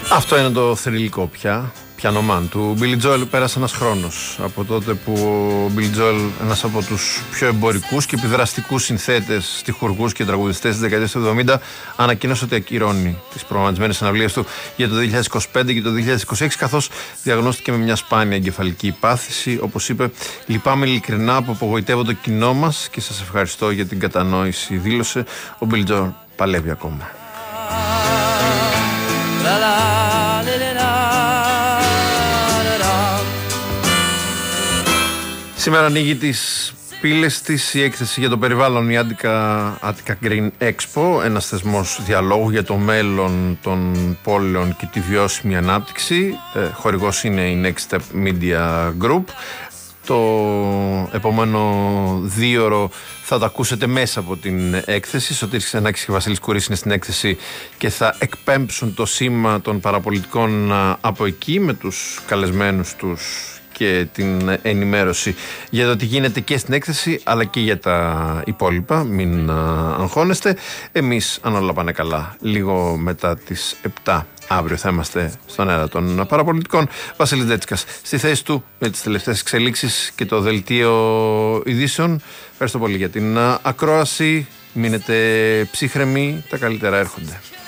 Αυτό είναι το θρυλικό πια. Πιανομάν του Billy Joel. Πέρασε ένας χρόνος από τότε που ο Billy Joel, ένας από τους πιο εμπορικούς και επιδραστικούς συνθέτες, στιχουργούς και τραγουδιστές της δεκαετίας του 70, ανακοίνωσε ότι ακυρώνει τις προγραμματισμένες συναυλίες του για το 2025 και το 2026, καθώς διαγνώστηκε με μια σπάνια εγκεφαλική πάθηση. Όπως είπε, λυπάμαι ειλικρινά που απογοητεύω το κοινό μας και σας ευχαριστώ για την κατανόηση, δήλωσε. Ο Billy Joel παλεύει ακόμα. Σήμερα ανοίγει τις πύλες της η έκθεση για το περιβάλλον, η Attica Green Expo, ένας θεσμός διαλόγου για το μέλλον των πόλεων και τη βιώσιμη ανάπτυξη. Χορηγός είναι η Next Step Media Group. Το επόμενο 2ωρο θα το ακούσετε μέσα από την έκθεση. Σωτήρης Ξενάκης και Βασίλης Κουρής είναι στην έκθεση και θα εκπέμψουν το σήμα των παραπολιτικών από εκεί με τους καλεσμένους τους και την ενημέρωση για το τι γίνεται και στην έκθεση αλλά και για τα υπόλοιπα. Μην αγχώνεστε. Εμείς, αν όλα πάνε καλά, λίγο μετά τις 7 αύριο θα είμαστε στον αέρα των παραπολιτικών. Βασίλης Ντέτσικας στη θέση του με τις τελευταίες εξελίξεις και το δελτίο ειδήσεων. Ευχαριστώ πολύ για την ακρόαση. Μείνετε ψύχρεμοι, τα καλύτερα έρχονται.